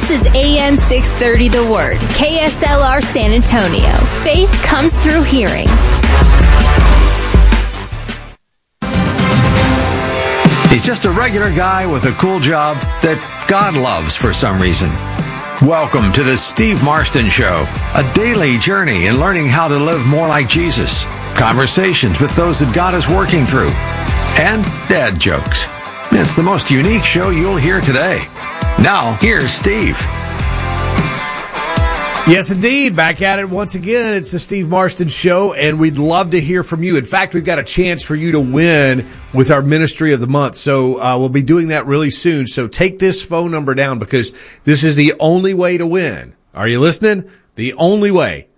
This is AM 630 The Word, KSLR San Antonio. Faith comes through hearing. He's just a regular guy with a cool job that God loves for some reason. Welcome to the Steve Marston Show, a daily journey in learning how to live more like Jesus, conversations with those that God is working through, and dad jokes. It's the most unique show you'll hear today. Now, here's Steve. Yes, indeed. Back at it once again. It's the Steve Marston Show, and we'd love to hear from you. In fact, we've got a chance for you to win with our Ministry of the Month. So we'll be doing that really soon. So take this phone number down because this is the only way to win. Are you listening? The only way.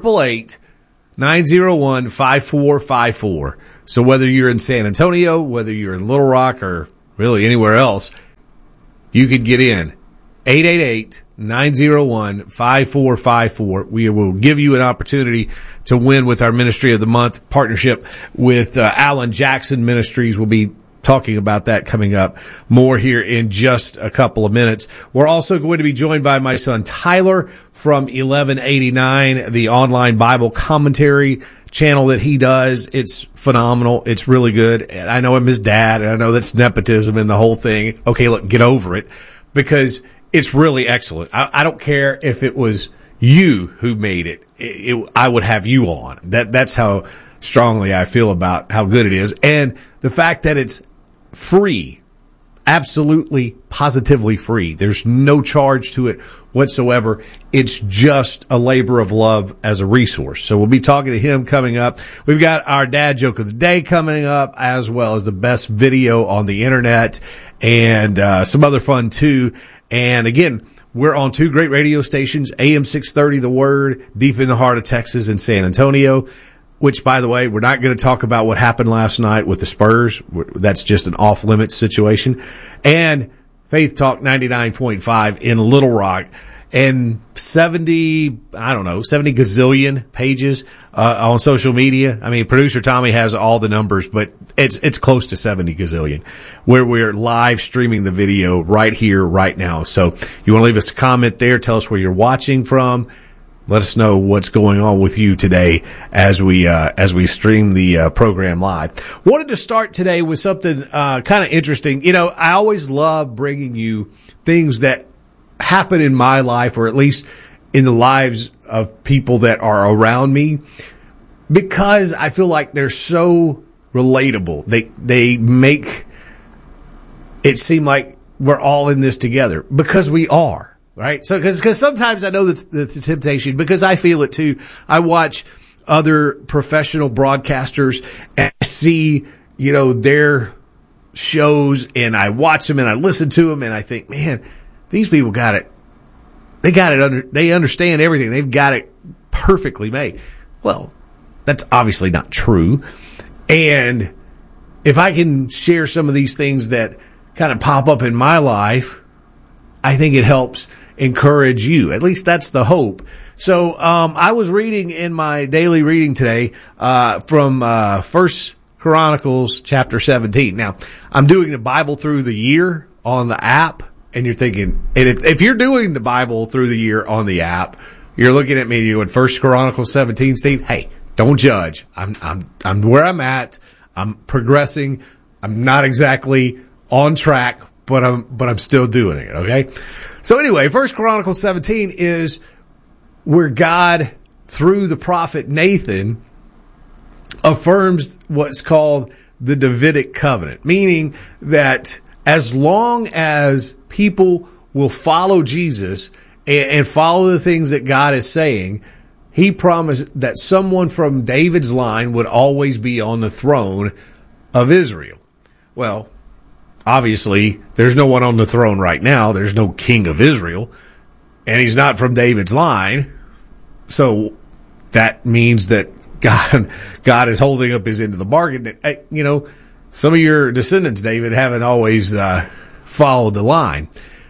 888-901-5454. So whether you're in San Antonio, whether you're in Little Rock, or really anywhere else, you could get in. 888-901-5454. We will give you an opportunity to win with our Ministry of the Month partnership with Alan Jackson Ministries. We'll be talking about that coming up more here in just a couple of minutes. We're also going to be joined by my son Tyler from 1189, the online Bible commentary channel that he does. It's phenomenal. It's really good. And I know I'm his dad, and I know that's nepotism and the whole thing. Okay, look, get over it, because it's really excellent. I don't care if it was you who made it. I would have you on. That's how strongly I feel about how good it is. And the fact that it's free, absolutely, positively free. There's no charge to it whatsoever. It's just a labor of love as a resource. So we'll be talking to him coming up. We've got our dad joke of the day coming up, as well as the best video on the internet, and some other fun too. And again, we're on two great radio stations, AM 630 The Word, deep in the heart of Texas in San Antonio, which, by the way, we're not going to talk about what happened last night with the Spurs. That's just an off-limits situation. And Faith Talk 99.5 in Little Rock. And 70 gazillion pages on social media. I mean, producer Tommy has all the numbers, but it's close to 70 gazillion, where we're live streaming the video right here, right now. So you want to leave us a comment there, tell us where you're watching from. Let us know what's going on with you today as we stream the program live. Wanted to start today with something kind of interesting. You know, I always love bringing you things that happen in my life, or at least in the lives of people that are around me, because I feel like they're so relatable. They make it seem like we're all in this together, because we are, right? So, because sometimes I know the temptation, because I feel it too. I watch other professional broadcasters and I see, you know, their shows, and I watch them and I listen to them and I think, man, these people got it. They understand everything. They've got it perfectly made. Well, that's obviously not true. And if I can share some of these things that kind of pop up in my life, I think it helps encourage you. At least that's the hope. So, I was reading in my daily reading today, from, 1 Chronicles chapter 17. Now, I'm doing the Bible through the year on the app. And you're thinking, and if you're doing the Bible through the year on the app, you're looking at me doing 1 Chronicles 17, Steve. Hey, don't judge. I'm where I'm at. I'm progressing. I'm not exactly on track, but I'm still doing it. Okay. So anyway, 1 Chronicles 17 is where God, through the prophet Nathan, affirms what's called the Davidic covenant, meaning that as long as people will follow Jesus and follow the things that God is saying, he promised that someone from David's line would always be on the throne of Israel. Well, obviously, there's no one on the throne right now. There's no king of Israel, and he's not from David's line. So that means that God is holding up his end of the bargain. That, you know, some of your descendants, David, haven't always followed the line.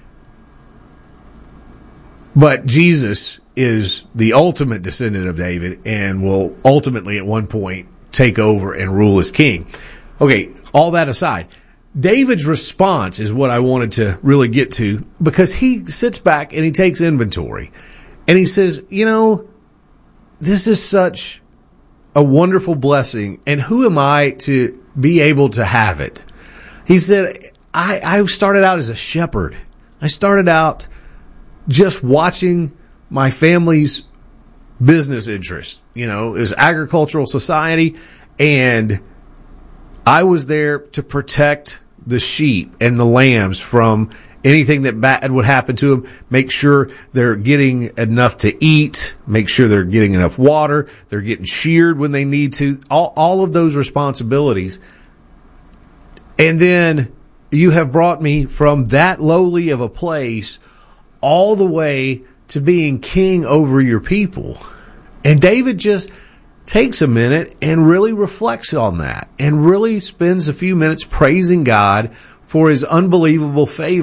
But Jesus is the ultimate descendant of David and will ultimately at one point take over and rule as king. Okay, all that aside, David's response is what I wanted to really get to, because he sits back and he takes inventory and he says, this is such a wonderful blessing, and who am I to be able to have it? He said, I started out as a shepherd. I started out just watching my family's business interests, as agricultural society, and I was there to protect the sheep and the lambs from anything that bad would happen to them, make sure they're getting enough to eat, make sure they're getting enough water, they're getting sheared when they need to, all of those responsibilities. And then you have brought me from that lowly of a place all the way to being king over your people. And David just takes a minute and really reflects on that and really spends a few minutes praising God for his unbelievable favor.